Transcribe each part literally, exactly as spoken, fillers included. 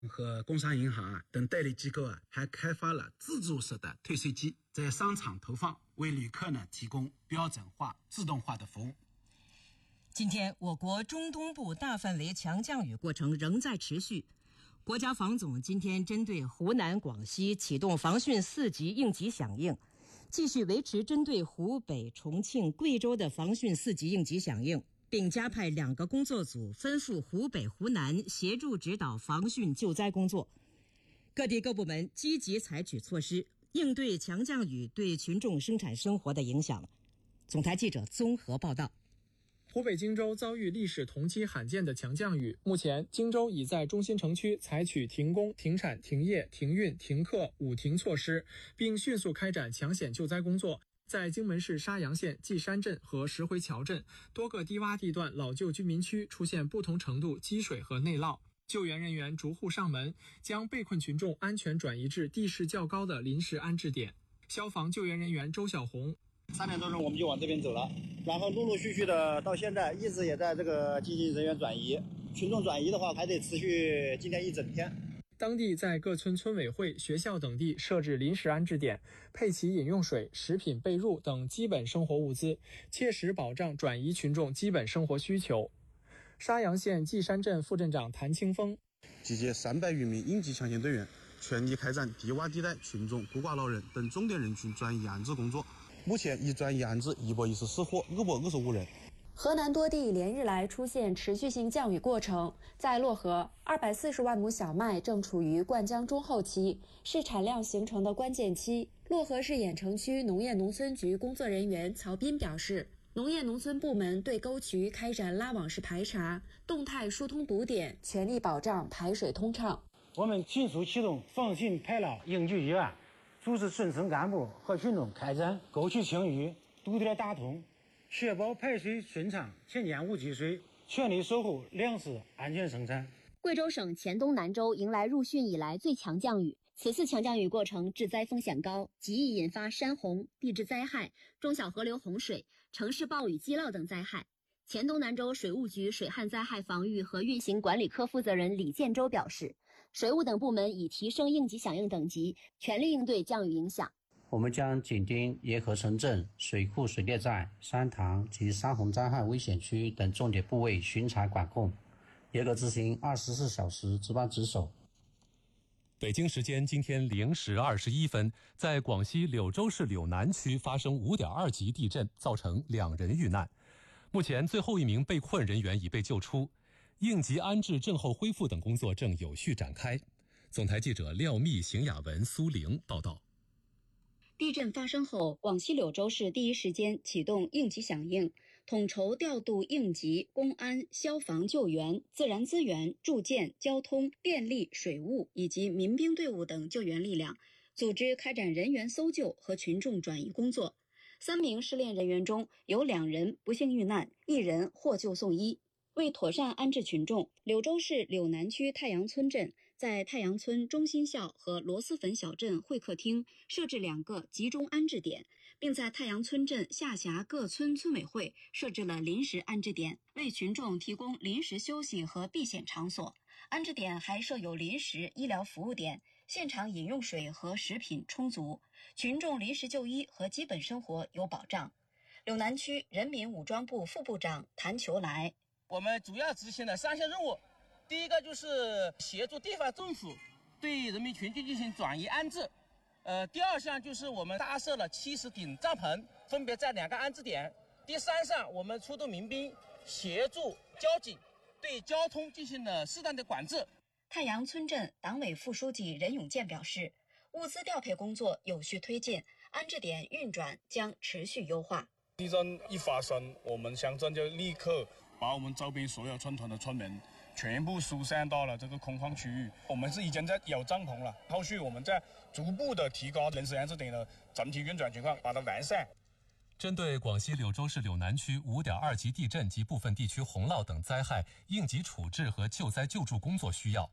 和工商银行啊等代理机构啊，还开发了自助式的退税机，在商场投放，为旅客呢提供标准化、自动化的服务。 今天，我国中东部大范围强降雨过程仍在持续。国家防总今天针对湖南、广西启动防汛四级应急响应，继续维持针对湖北、重庆、贵州的防汛四级应急响应，并加派两个工作组分赴湖北、湖南协助指导防汛救灾工作。各地各部门积极采取措施，应对强降雨对群众生产生活的影响。总台记者综合报道。 湖北荆州遭遇历史同期罕见的强降雨，目前荆州已在中心城区采取停工、停产、停业、停运、停课五停措施，并迅速开展抢险救灾工作。在荆门市沙洋县稷山镇和石回桥镇多个低洼地段老旧居民区出现不同程度积水和内涝，救援人员逐户上门，将被困群众安全转移至地势较高的临时安置点。消防救援人员周小红： 三点多钟我们就往这边走了，然后陆陆续续的到现在一直也在这个进行人员转移，群众转移的话还得持续今天一整天。 当地在各村村委会、学校等地设置临时安置点，配齐饮用水、食品、被褥等基本生活物资，切实保障转移群众基本生活需求。沙洋县稷山镇副镇长谭清峰： 集结三百余名应急抢险队员，全力开展低洼地带群众、孤寡老人等重点人群转移安置工作。目前已转移安置一百一十四户二百二十五人。 河南多地连日来出现持续性降雨过程，在漯河，二百四十万亩小麦正处于灌浆中后期，是产量形成的关键期。漯河市郾城区农业农村局工作人员曹斌表示，农业农村部门对沟渠开展拉网式排查，动态疏通堵点，全力保障排水通畅。 我们迅速启动防汛排涝应急预案，组织村村干部和群众开展沟渠清淤、堵点打通，确保排水顺畅，田间无积水，全力守护粮食安全生产。 贵州省黔东南州迎来入汛以来最强降雨，此次强降雨过程致灾风险高，极易引发山洪、地质灾害、中小河流洪水、城市暴雨积涝等灾害。黔东南州水务局水旱灾害防御和运行管理科负责人李建洲表示，水务等部门已提升应急响应等级，全力应对降雨影响。 我们将紧盯沿河城镇、水库水电站、山塘及山洪灾害危险区等重点部位巡查管控，严格执行二十四小时值班值守。 北京时间今天零时二十一分，在广西柳州市柳南区发生 五点二 级地震，造成两人遇难。目前最后一名被困人员已被救出，应急安置、震后恢复等工作正有序展开。总台记者廖密、邢雅文、苏玲报道。 地震发生后，广西柳州市第一时间启动应急响应，统筹调度应急、公安、消防救援、自然资源、住建、交通、电力、水务以及民兵队伍等救援力量，组织开展人员搜救和群众转移工作。三名失联人员中有两人不幸遇难，一人获救送医。为妥善安置群众，柳州市柳南区太阳村镇在太阳村中心校和螺蛳粉小镇会客厅设置两个集中安置点，并在太阳村镇下辖各村村委会设置了临时安置点，为群众提供临时休息和避险场所。安置点还设有临时医疗服务点，现场饮用水和食品充足，群众临时就医和基本生活有保障。柳南区人民武装部副部长谭求来： 我们主要执行了三项任务，第一个就是协助地方政府对人民群众进行转移安置，呃，第二项就是我们搭设了七十顶帐篷，分别在两个安置点。第三项，我们出动民兵协助交警对交通进行了适当的管制。 太阳村镇党委副书记任永健表示，物资调配工作有序推进，安置点运转将持续优化。 地震一发生，我们乡镇就立刻把我们周边所有村团的村民全部疏散到了这个空旷区域。我们是已经在有帐篷了，后续我们在逐步的提高临时安置点的整体运转情况，把它完善。 针对广西柳州市柳南区 五点二 级地震及部分地区洪涝等灾害应急处置和救灾救助工作需要，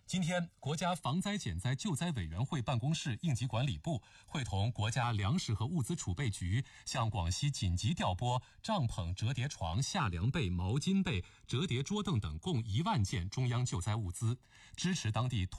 今天，国家防灾减灾救灾委员会办公室应急管理部会同国家粮食和物资储备局，向广西紧急调拨帐篷、折叠床、夏凉被、毛巾被、折叠桌凳等共一万件中央救灾物资，支持当地